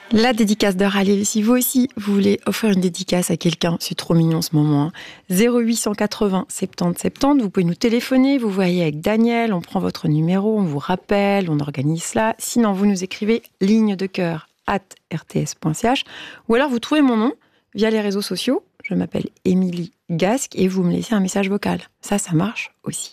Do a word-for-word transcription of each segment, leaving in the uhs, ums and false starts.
La dédicace de Rallye. Si vous aussi, vous voulez offrir une dédicace à quelqu'un, c'est trop mignon en ce moment. Hein. zéro huit cent quatre-vingts soixante-dix soixante-dix, vous pouvez nous téléphoner, vous voyez avec Daniel, on prend votre numéro, on vous rappelle, on organise cela. Sinon, vous nous écrivez ligne de cœur arobase r t s point c h ou alors vous trouvez mon nom via les réseaux sociaux. Je m'appelle Émilie Gasque et vous me laissez un message vocal. Ça, ça marche aussi.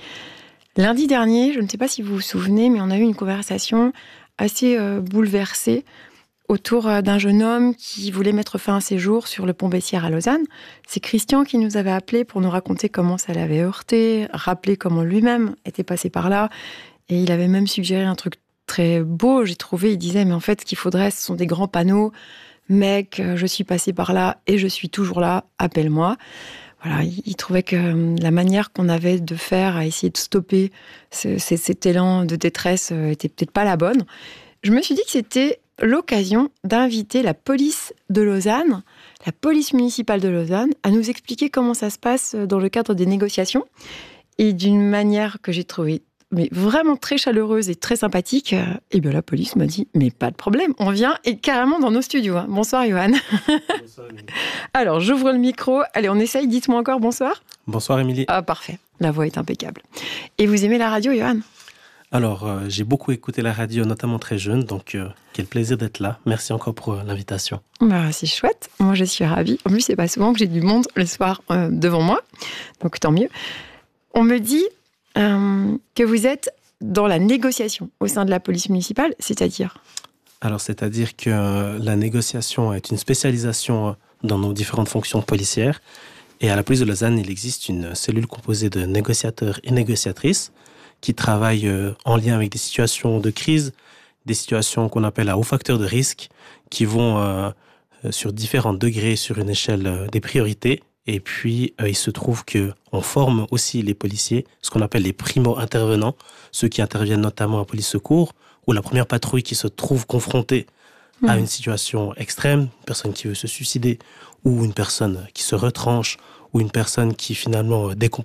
Lundi dernier, je ne sais pas si vous vous souvenez, mais on a eu une conversation assez euh, bouleversée autour d'un jeune homme qui voulait mettre fin à ses jours sur le pont Bessières à Lausanne. C'est Christian qui nous avait appelé pour nous raconter comment ça l'avait heurté, rappeler comment lui-même était passé par là. Et il avait même suggéré un truc très beau, j'ai trouvé. Il disait, mais en fait, ce qu'il faudrait, ce sont des grands panneaux. Mec, je suis passé par là et je suis toujours là, appelle-moi. Voilà, il trouvait que la manière qu'on avait de faire à essayer de stopper ce, cet élan de détresse était peut-être pas la bonne. Je me suis dit que c'était l'occasion d'inviter la police de Lausanne, la police municipale de Lausanne, à nous expliquer comment ça se passe dans le cadre des négociations. Et d'une manière que j'ai trouvée mais vraiment très chaleureuse et très sympathique, et bien la police m'a dit, mais pas de problème, on vient et carrément dans nos studios. Hein. Bonsoir Johan. Bonsoir Émilie. Alors, j'ouvre le micro. Allez, on essaye. Dites-moi encore bonsoir. Bonsoir Émilie. Ah, parfait. La voix est impeccable. Et vous aimez la radio, Johan ? Alors, euh, j'ai beaucoup écouté la radio, notamment très jeune, donc euh, quel plaisir d'être là. Merci encore pour euh, l'invitation. Bah, c'est chouette. Moi, je suis ravie. En plus, c'est pas souvent que j'ai du monde le soir euh, devant moi, donc tant mieux. On me dit euh, que vous êtes dans la négociation au sein de la police municipale, c'est-à-dire ? Alors, c'est-à-dire que euh, la négociation est une spécialisation euh, dans nos différentes fonctions policières. Et à la police de Lausanne, il existe une cellule composée de négociateurs et négociatrices qui travaillent euh, en lien avec des situations de crise, des situations qu'on appelle à haut facteur de risque, qui vont euh, sur différents degrés, sur une échelle euh, des priorités. Et puis, euh, il se trouve qu'on forme aussi les policiers, ce qu'on appelle les primo-intervenants, ceux qui interviennent notamment en police secours, ou la première patrouille qui se trouve confrontée mmh. à une situation extrême, une personne qui veut se suicider, ou une personne qui se retranche, ou une personne qui finalement décompose